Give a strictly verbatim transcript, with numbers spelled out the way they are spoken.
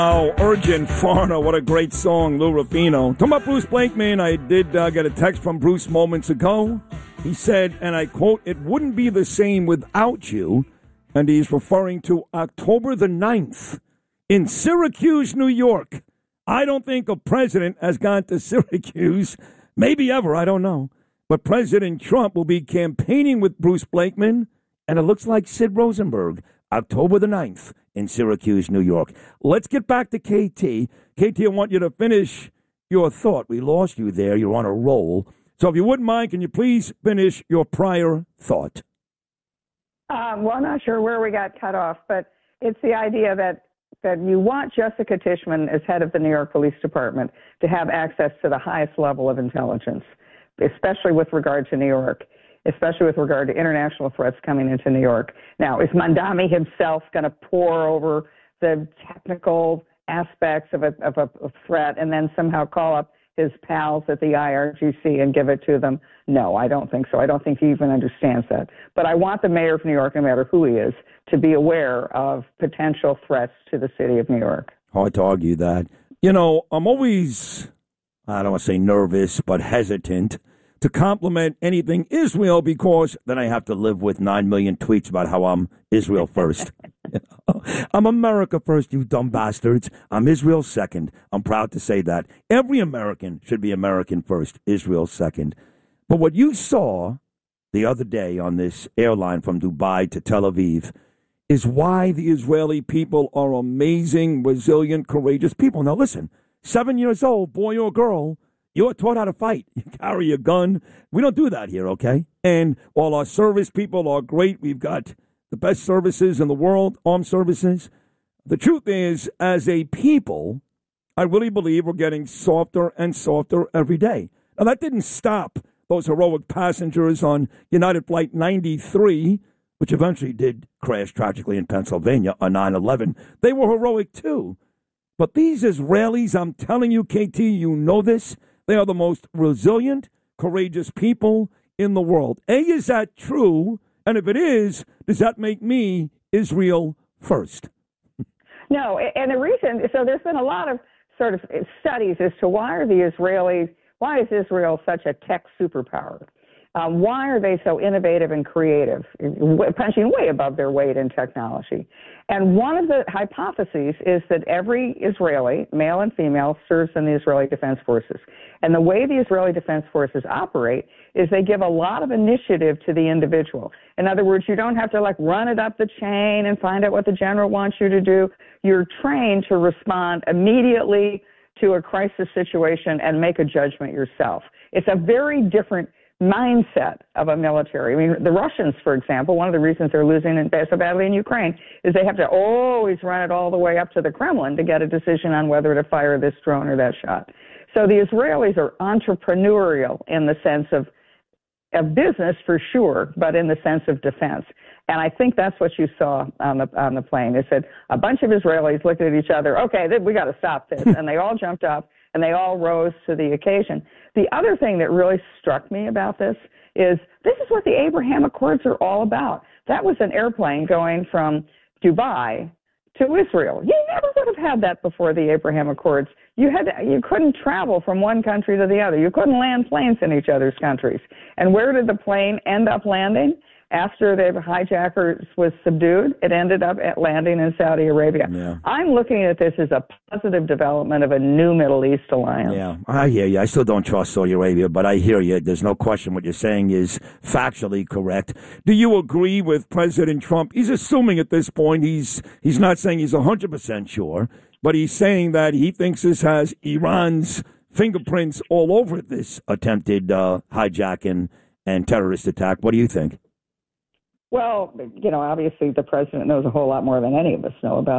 Oh, Urgent Foreigner, what a great song, Lou Rufino. Talking about Bruce Blakeman, I did uh, get a text from Bruce moments ago. He said, and I quote, "It wouldn't be the same without you." And he's referring to October the ninth in Syracuse, New York. I don't think a president has gone to Syracuse, maybe ever, I don't know. But President Trump will be campaigning with Bruce Blakeman, and it looks like Sid Rosenberg, October the ninth in Syracuse, New York. Let's get back to K T. K T, I want you to finish your thought. We lost you there. You're on a roll. So if you wouldn't mind, can you please finish your prior thought? Um, well, I'm not sure where we got cut off, but it's the idea that, that you want Jessica Tishman as head of the New York Police Department to have access to the highest level of intelligence, especially with regard to New York, especially with regard to international threats coming into New York. Now, is Mamdani himself going to pour over the technical aspects of a, of a, a threat and then somehow call up his pals at the I R G C and give it to them? No, I don't think so. I don't think he even understands that. But I want the mayor of New York, no matter who he is, to be aware of potential threats to the city of New York. Hard to argue that. You know, I'm always, I don't want to say nervous, but hesitant to compliment anything Israel because then I have to live with nine million tweets about how I'm Israel first. You know? I'm America first, you dumb bastards. I'm Israel second. I'm proud to say that. Every American should be American first, Israel second. But what you saw the other day on this airline from Dubai to Tel Aviv is why the Israeli people are amazing, resilient, courageous people. Now listen, seven years old, boy or girl, you're taught how to fight. You carry a gun. We don't do that here, okay? And while our service people are great, we've got the best services in the world, armed services. The truth is, as a people, I really believe we're getting softer and softer every day. Now, that didn't stop those heroic passengers on United Flight ninety-three, which eventually did crash tragically in Pennsylvania on nine eleven. They were heroic, too. But these Israelis, I'm telling you, K T, you know this, they are the most resilient, courageous people in the world. A, is that true? And if it is, does that make me Israel first? No, and the reason, so there's been a lot of sort of studies as to why are the Israelis, why is Israel such a tech superpower? Um, why are they so innovative and creative, punching way above their weight in technology? And one of the hypotheses is that every Israeli, male and female, serves in the Israeli Defense Forces. And the way the Israeli Defense Forces operate is they give a lot of initiative to the individual. In other words, you don't have to like run it up the chain and find out what the general wants you to do. You're trained to respond immediately to a crisis situation and make a judgment yourself. It's a very different mindset of a military. I mean, the Russians, for example, one of the reasons they're losing so badly in Ukraine is they have to always run it all the way up to the Kremlin to get a decision on whether to fire this drone or that shot. So the Israelis are entrepreneurial in the sense of of business for sure, but in the sense of defense. And I think that's what you saw on the on the plane. It said a bunch of Israelis looked at each other, okay, we got to stop this. And they all jumped up and they all rose to the occasion. The other thing that really struck me about this is this is what the Abraham Accords are all about. That was an airplane going from Dubai to Israel. You never would have had that before the Abraham Accords. You had to, you couldn't travel from one country to the other. You couldn't land planes in each other's countries. And where did the plane end up landing? After the hijackers was subdued, it ended up at landing in Saudi Arabia. Yeah. I'm looking at this as a positive development of a new Middle East alliance. Yeah, I hear you. I still don't trust Saudi Arabia, but I hear you. There's no question what you're saying is factually correct. Do you agree with President Trump? He's assuming at this point, he's he's not saying he's one hundred percent sure, but he's saying that he thinks this has Iran's fingerprints all over this attempted uh, hijacking and terrorist attack. What do you think? Well, you know, obviously the president knows a whole lot more than any of us know about